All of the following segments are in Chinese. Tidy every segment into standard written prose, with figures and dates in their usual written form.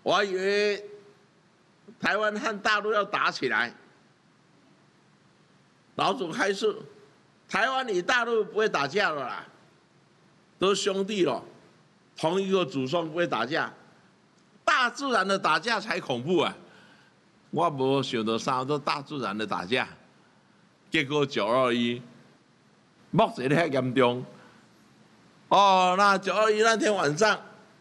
我还以为台湾和大陆要打起来，老祖开示，台湾与大陆不会打架了啦，都是兄弟了，同一个祖宗不会打架，大自然的打架才恐怖啊！我无想到啥都大自然的打架，结果921目前遐严重。哦，那921那天晚上，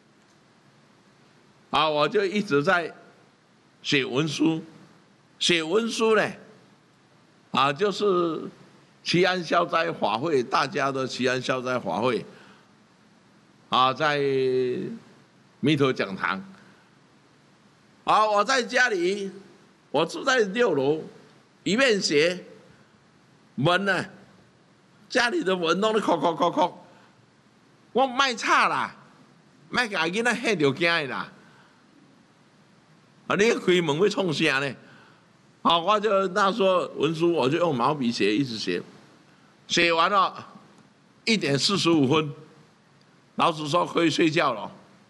啊，我就一直在写文书，写文书呢，啊，就是祈安消灾法会，大家的祈安消灾法会，啊，在弥陀讲堂，啊，我在家里，我住在6楼，一面写，门呢，家里的门拢咧敲敲敲敲，我卖吵啦，卖甲囡仔吓着惊的啦。啊！你开门会创啥呢？好，我就那时候文书我就用毛笔写，一直写，写完了1点45分，老师说可以睡觉了。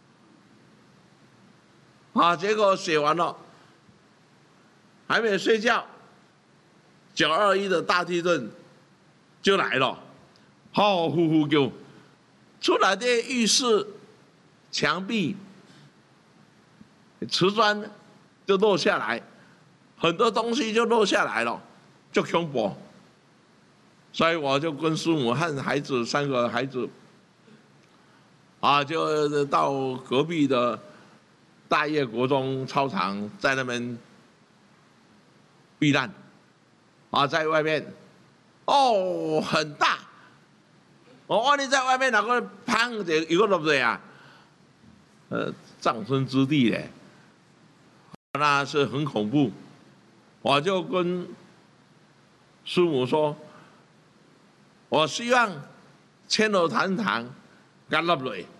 啊，结果写完了，还没睡觉，921的大地震就来了，呼呼叫，出来的浴室墙壁瓷砖就落下来，很多东西就落下来了，就恐怖。所以我就跟师母和孩子3个孩子，啊，就到隔壁的大业国中操场，在那边避难，啊，在外面，哦，很大，我你在外面哪个砰就一个都不对啊，葬身之地嘞。那是很恐怖，我就跟师母说，我希望千楼坛堂干落来，